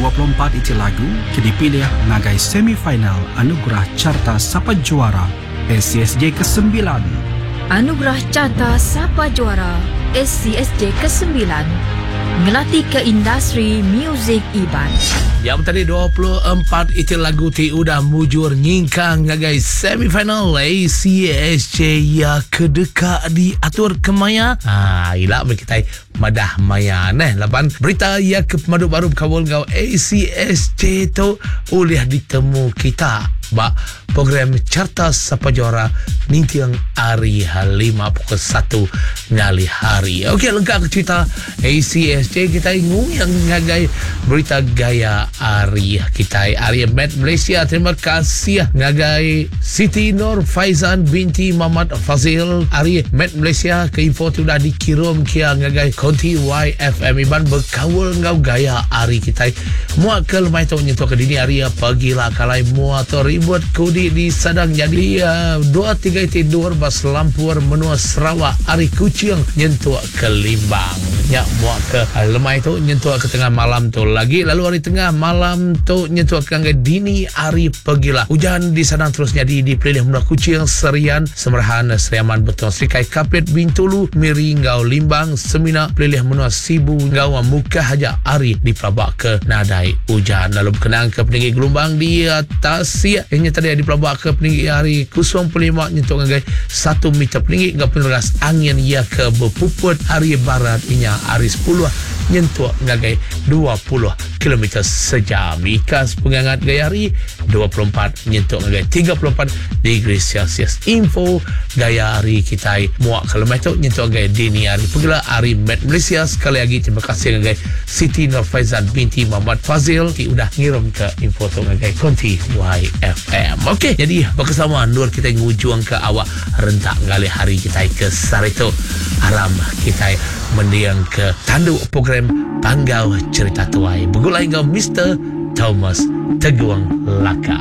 24 iti lagu kini pilih ngagai semifinal Anugerah Carta Sapa Juara SCSJ ke-9. Anugerah Carta Sapa Juara SCSJ ke-9 ngelatih ke industri muzik Iban. Yang tadi 24 itu lagu ti udah mujur nyingkang ngagai semifinal ACSJ ya kedeka diatur kemaya. Ila kita madah maya lapan berita ya ke madu baru kawal gau ACSJ tu ulih ditemu kita ba program Carta Sapa Juara nintiang hari 5 pukul 1 ngali hari. Okey, lengkap cerita ACSJ kita ingung yang ngagai berita gaya hari kita hari Met Malaysia. Terima kasih ngagai Siti Nur Faizan binti Muhammad Fazil hari Met Malaysia ke info tu dah dikirim kia ngagai konti YFM Iban berkawal ngau gaya hari kita muat ke lemai tu nyentuh ke dini hari pagilah kalai muat tu ribut kudi di sadang jadi 2-3 tidur bas Lampur menua Sarawak hari kucing nyentuh ke Limbang ya muat ke lemai tu nyentuh ke tengah malam tu lagi lalu hari tengah malam tu nyentuh ke dini hari pagilah hujan di sadang terus jadi dipilih menua kucing Serian Semerahan Seriaman Betul Serikai Kapit Bintulu Miri ngau Limbang Semina pilih menua Sibu ngau Muka Haja hari di pelabak ke nadai hujan lalu berkenaan ke peninggi gelombang di atas ya ini tadi di pelabak ke peninggi hari 0.5 nyentuh ngagai 1 meter peninggi ngau peneras angin ia ke berpuput hari barat inya hari 10 nyentuh ngagai 20 km sejam. Ikas pengangat gaya hari 24 nyentuh ngagai 34 degree Celsius. Info gaya hari kita muak kalau itu nyentuh ngagai dini hari pegala hari Met Malaysia. Sekali lagi terima kasih ngagai Siti Nur Faizan binti Muhammad Fazil ti udah ngirim ke info tu ngagai konti YFM. Okey, jadi berkesamaan Nur kita ngujung ke awak rentak ngali hari kita ke Sarito alam kita mendiang ke tanduk program Panggau Cerita Tuai. Begulai ngau Mr. Thomas Teguang Laka.